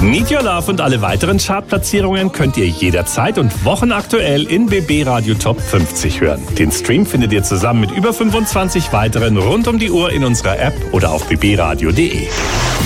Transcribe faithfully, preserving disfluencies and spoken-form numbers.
Need Your Love und alle weiteren Chartplatzierungen könnt ihr jederzeit und wochenaktuell in B B Radio Top fünfzig hören. Den Stream findet ihr zusammen mit über fünfundzwanzig weiteren rund um die Uhr in unserer App oder auf b b radio punkt d e.